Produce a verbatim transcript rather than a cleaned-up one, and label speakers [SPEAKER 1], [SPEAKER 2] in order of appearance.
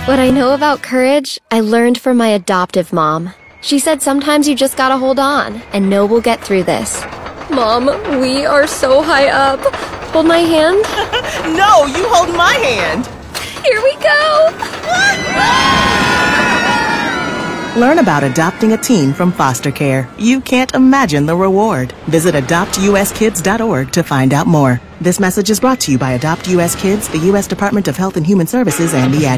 [SPEAKER 1] What I know about courage, I learned from my adoptive mom. She said sometimes you just gotta hold on and know we'll get through this. Mom, we are so high up. Hold my hand.
[SPEAKER 2] No, you hold my hand.
[SPEAKER 1] Here we go.
[SPEAKER 2] Learn about adopting a teen from foster care. You can't imagine the reward. Visit adopt u s kids dot org to find out more. This message is brought to you by Adopt U S Kids, the U S Department of Health and Human Services, and the Ad